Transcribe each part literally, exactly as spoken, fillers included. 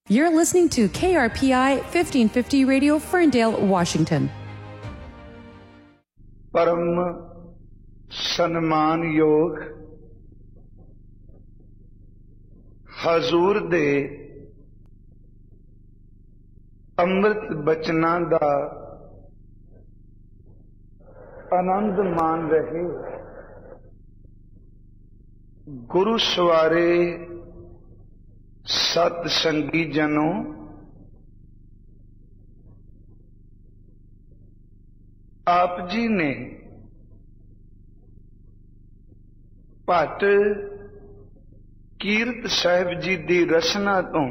You're listening to K R P I fifteen fifty Radio, Ferndale, Washington. परम सन्मान योग हजूर दे ਅੰਮ੍ਰਿਤ ਬਚਨਾਂ ਦਾ ਆਨੰਦ ਮਾਣ ਰਹੇ ਗੁਰੂ ਸਵਾਰੇ ਸਤ ਸੰਗੀ ਜਨੋ, ਆਪ ਜੀ ਨੇ ਭੱਟ ਕੀਰਤ ਸਾਹਿਬ ਜੀ ਦੀ ਰਚਨਾ ਤੋਂ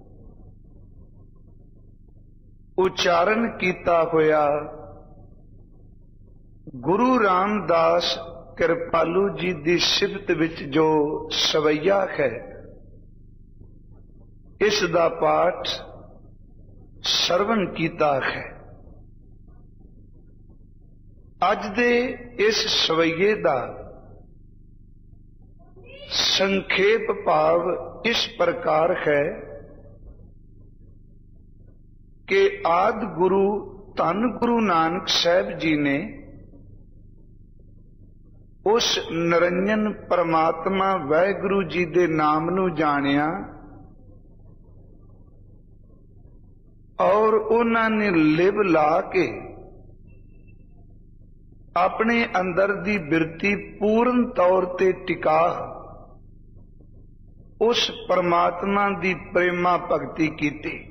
ਉਚਾਰਨ ਕੀਤਾ ਹੋਇਆ ਗੁਰੂ ਰਾਮਦਾਸ ਕਿਰਪਾਲੂ ਜੀ ਦੀ ਸਿਫਤ ਵਿੱਚ ਜੋ ਸਵਈਆ ਹੈ, ਇਸ ਦਾ ਪਾਠ ਸਰਵਣ ਕੀਤਾ ਹੈ। ਅੱਜ ਦੇ ਇਸ ਸਵਈਏ ਦਾ ਸੰਖੇਪ ਭਾਵ ਇਸ ਪ੍ਰਕਾਰ ਹੈ ਕਿ ਆਦਿ ਗੁਰੂ ਧੰਨ ਗੁਰੂ ਨਾਨਕ ਸਾਹਿਬ ਜੀ ਨੇ ਉਸ ਨਿਰੰਜਨ ਪਰਮਾਤਮਾ ਵਾਹਿਗੁਰੂ ਜੀ ਦੇ ਨਾਮ ਨੂੰ ਜਾਣਿਆ ਔਰ ਉਹਨਾਂ ਨੇ ਲਿਵ ਲਾ ਕੇ ਆਪਣੇ ਅੰਦਰ ਦੀ ਬਿਰਤੀ ਪੂਰਨ ਤੌਰ ਤੇ ਟਿਕਾ ਉਸ ਪਰਮਾਤਮਾ ਦੀ ਪ੍ਰੇਮਾ ਭਗਤੀ ਕੀਤੀ।